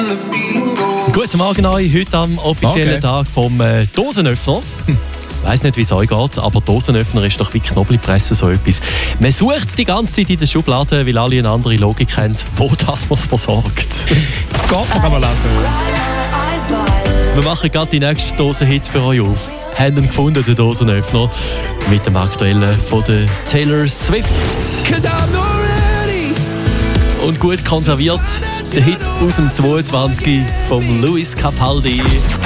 Guten Morgen euch, heute am offiziellen Tag vom Dosenöffner. Ich weiss nicht, wie es euch geht, aber Dosenöffner ist doch wie Knoblauchpresse so etwas. Man sucht es die ganze Zeit in der Schublade, weil alle eine andere Logik haben, wo das man versorgt. Gott, kann man lassen. Wir machen gerade die nächste Dosenhits für euch auf. Haben ihn gefunden, den Dosenöffner, mit dem aktuellen von der Taylor Swift. Und gut konserviert, der Hit aus dem 22 von Lewis Capaldi.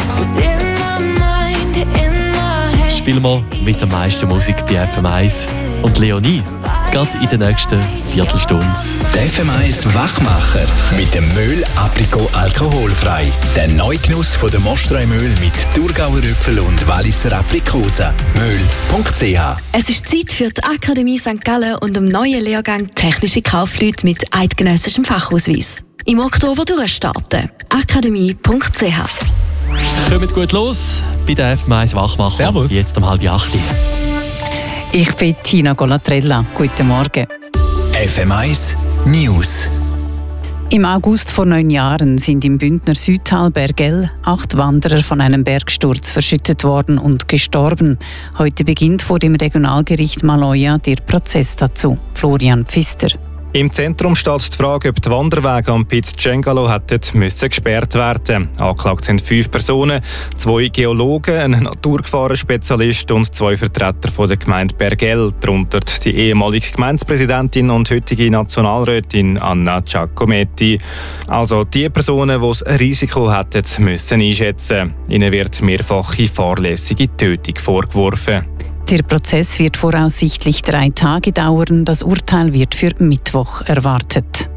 Spielen wir mit der meisten Musik bei FM1 und Leonie, gerade in der nächsten Viertelstunde. Der FM1 Wachmacher mit dem Möhl Aprikot alkoholfrei. Der neue Genuss von der Mostreu-Möhl mit Thurgauer Äpfel und Walliser Aprikosen. Möhl.ch. Es ist Zeit für die Akademie St. Gallen und dem neuen Lehrgang Technische Kaufleute mit eidgenössischem Fachausweis. Im Oktober durchstarten. Akademie.ch. Kommt gut los bei der FM1 Wachmacher. Servus. Jetzt um 7:30. Ich bin Tina Golatrella. Guten Morgen. FM1 News. Im August vor 9 Jahren sind im Bündner Südtal Bergell 8 Wanderer von einem Bergsturz verschüttet worden und gestorben. Heute beginnt vor dem Regionalgericht Maloja der Prozess dazu. Florian Pfister. Im Zentrum steht die Frage, ob die Wanderwege am Piz Cengalo hätten gesperrt werden. Angeklagt sind 5 Personen, 2 Geologen, ein Naturgefahrenspezialist und 2 Vertreter von der Gemeinde Bergell, darunter die ehemalige Gemeindepräsidentin und heutige Nationalrätin Anna Giacometti. Also die Personen, die das Risiko hätten müssen einschätzen. Ihnen wird mehrfache fahrlässige Tötung vorgeworfen. Der Prozess wird voraussichtlich 3 Tage dauern. Das Urteil wird für Mittwoch erwartet.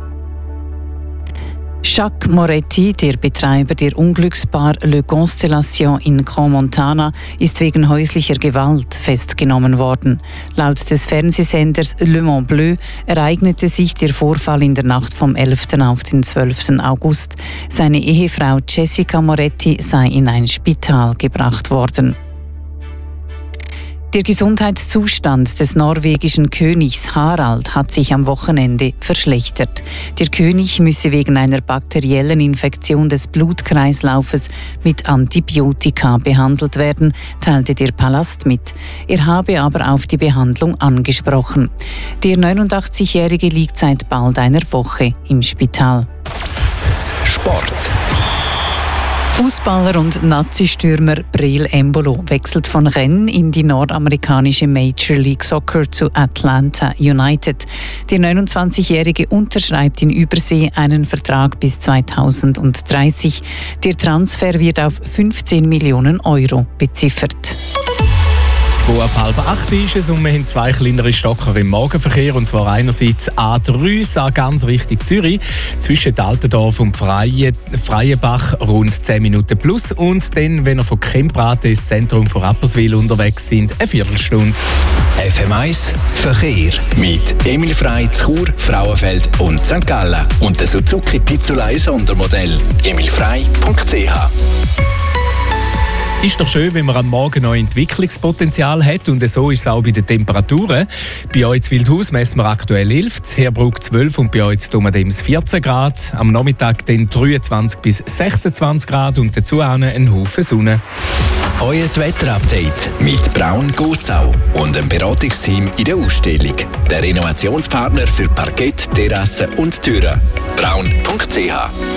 Jacques Moretti, der Betreiber der Unglücksbar Le Constellation in Crans-Montana, ist wegen häuslicher Gewalt festgenommen worden. Laut des Fernsehsenders Le Mans Bleu ereignete sich der Vorfall in der Nacht vom 11. auf den 12. August. Seine Ehefrau Jessica Moretti sei in ein Spital gebracht worden. Der Gesundheitszustand des norwegischen Königs Harald hat sich am Wochenende verschlechtert. Der König müsse wegen einer bakteriellen Infektion des Blutkreislaufes mit Antibiotika behandelt werden, teilte der Palast mit. Er habe aber auf die Behandlung angesprochen. Der 89-Jährige liegt seit bald einer Woche im Spital. Sport. Fußballer und Nazi-Stürmer Breel Embolo wechselt von Rennes in die nordamerikanische Major League Soccer zu Atlanta United. Der 29-Jährige unterschreibt in Übersee einen Vertrag bis 2030. Der Transfer wird auf 15 Millionen Euro beziffert. 7:30 ist es und wir haben 2 kleinere Stocker im Morgenverkehr. Und zwar einerseits A3, Sargans Richtung Zürich, zwischen Altendorf und Freienbach rund 10 Minuten plus. Und dann, wenn ihr von Kempraten ins Zentrum von Rapperswil unterwegs sind, eine Viertelstunde. FM1 Verkehr mit Emil Frey, Chur, Frauenfeld und St. Gallen. Und der Suzuki Pizzolei Sondermodell. emilfrey.ch. Ist doch schön, wenn man am Morgen noch Entwicklungspotenzial hat, und so ist es auch bei den Temperaturen. Bei euch in Wildhaus messen wir aktuell 11, in Herbruck 12 und bei euch in Domadems 14 Grad. Am Nachmittag dann 23 bis 26 Grad und dazu ein Haufen Sonne. Euer Wetterupdate mit Braun Gossau und einem Beratungsteam in der Ausstellung. Der Renovationspartner für Parkett, Terrassen und Türen. Braun.ch.